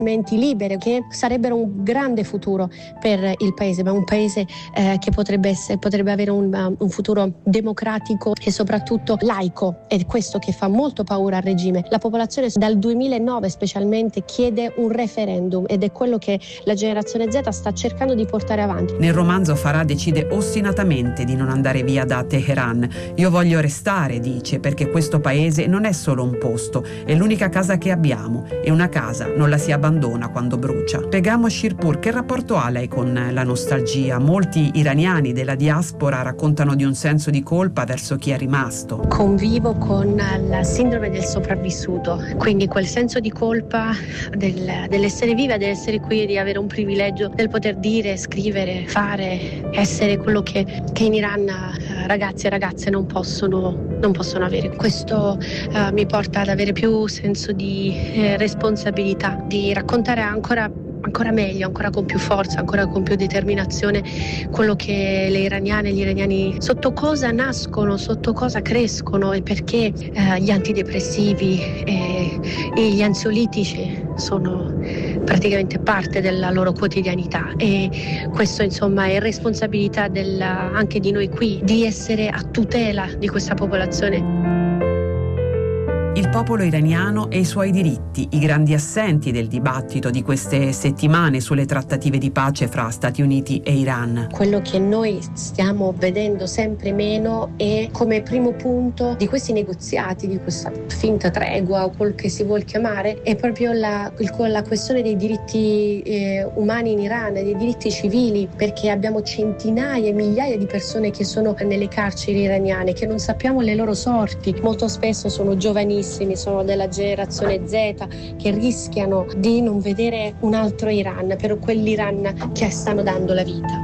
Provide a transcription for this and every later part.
menti libere che sarebbero un grande futuro per il paese, ma un paese che potrebbe avere un futuro democratico e soprattutto laico. È questo che fa molto paura al regime. La popolazione dal 2009 specialmente chiede un referendum ed è quello che la generazione Z sta cercando di portare avanti. Nel romanzo Farah decide ostinatamente di non andare via da Teheran. Io voglio restare, dice, perché questo paese non è solo un posto, è l'unica casa che abbiamo e una casa non la si abbandona quando brucia. Pegam Shirpur, che rapporto ha lei con la nostalgia? Molti iraniani della diaspora raccontano di un senso di colpa verso chi è rimasto. Convivo con la sindrome del sopravvissuto, quindi quel senso di colpa dell'essere viva, dell'essere qui, di avere un privilegio, del poter dire, scrivere, fare, essere quello che in Iran ragazzi e ragazze non possono avere. Questo mi porta ad avere più senso di responsabilità, di raccontare ancora meglio, ancora con più forza, ancora con più determinazione quello che le iraniane e gli iraniani, sotto cosa nascono, sotto cosa crescono e perché gli antidepressivi e gli ansiolitici sono praticamente parte della loro quotidianità, e questo insomma è responsabilità anche di noi qui, di essere a tutela di questa popolazione. Il popolo iraniano e i suoi diritti, i grandi assenti del dibattito di queste settimane sulle trattative di pace fra Stati Uniti e Iran. Quello che noi stiamo vedendo sempre meno è, come primo punto di questi negoziati, di questa finta tregua o quel che si vuol chiamare, è proprio la questione dei diritti umani in Iran, dei diritti civili, perché abbiamo centinaia e migliaia di persone che sono nelle carceri iraniane, che non sappiamo le loro sorti. Molto spesso sono giovanissimi, sono della generazione Z, che rischiano di non vedere un altro Iran, per quell'Iran che stanno dando la vita.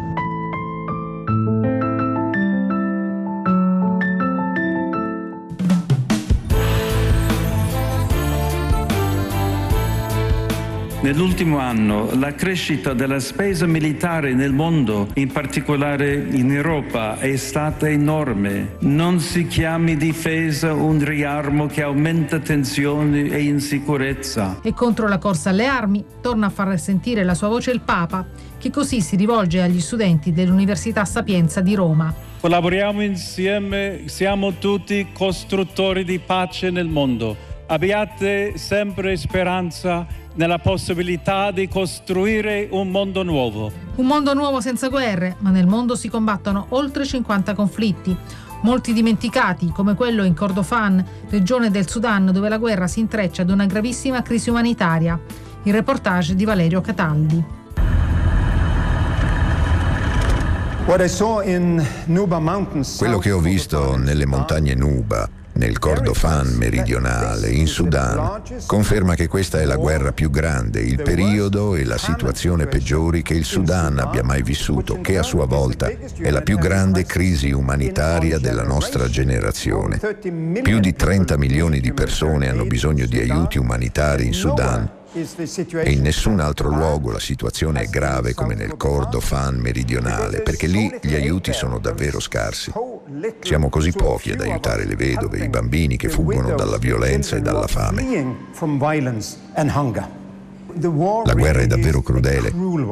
Nell'ultimo anno la crescita della spesa militare nel mondo, in particolare in Europa, è stata enorme. Non si chiami difesa un riarmo che aumenta tensioni e insicurezza. E contro la corsa alle armi torna a far sentire la sua voce il Papa, che così si rivolge agli studenti dell'Università Sapienza di Roma. Collaboriamo insieme, siamo tutti costruttori di pace nel mondo. Abbiate sempre speranza nella possibilità di costruire un mondo nuovo. Un mondo nuovo senza guerre, ma nel mondo si combattono oltre 50 conflitti, molti dimenticati, come quello in Kordofan, regione del Sudan, dove la guerra si intreccia ad una gravissima crisi umanitaria. Il reportage di Valerio Cataldi. Quello che ho visto nelle montagne Nuba, nel Kordofan meridionale, in Sudan, conferma che questa è la guerra più grande, il periodo e la situazione peggiori che il Sudan abbia mai vissuto, che a sua volta è la più grande crisi umanitaria della nostra generazione. Più di 30 milioni di persone hanno bisogno di aiuti umanitari in Sudan, e in nessun altro luogo la situazione è grave come nel Kordofan meridionale, perché lì gli aiuti sono davvero scarsi. Siamo così pochi ad aiutare le vedove, i bambini che fuggono dalla violenza e dalla fame. La guerra è davvero crudele.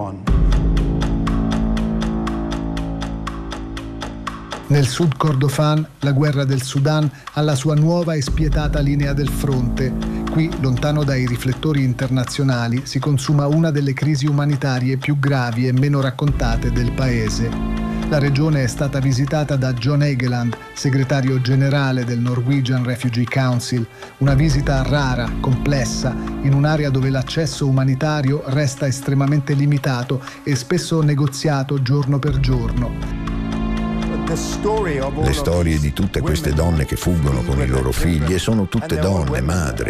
Nel sud Kordofan, la guerra del Sudan ha la sua nuova e spietata linea del fronte. Qui, lontano dai riflettori internazionali, si consuma una delle crisi umanitarie più gravi e meno raccontate del paese. La regione è stata visitata da John Egeland, segretario generale del Norwegian Refugee Council, una visita rara, complessa, in un'area dove l'accesso umanitario resta estremamente limitato e spesso negoziato giorno per giorno. Le storie di tutte queste donne che fuggono con i loro figli, e sono tutte donne, madri.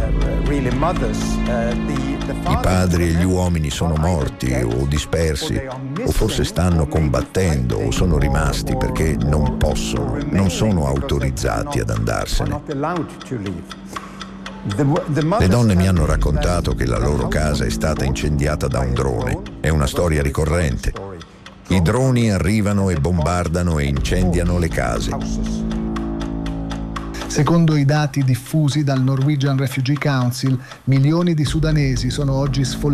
I padri e gli uomini sono morti o dispersi, o forse stanno combattendo o sono rimasti perché non possono, non sono autorizzati ad andarsene. Le donne mi hanno raccontato che la loro casa è stata incendiata da un drone. È una storia ricorrente. I droni arrivano e bombardano e incendiano le case. Secondo i dati diffusi dal Norwegian Refugee Council, milioni di sudanesi sono oggi sfollati